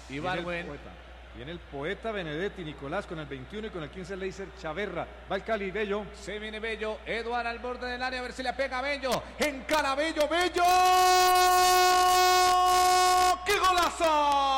Ibargüen. Viene el poeta Benedetti, Nicolás con el 21 y con el 15 Leiser Chaverra. Va el Cali, Bello. Se viene Bello. Eduard al borde del área, a ver si le pega a Bello. Encara Bello, Bello. ¡Qué golazo!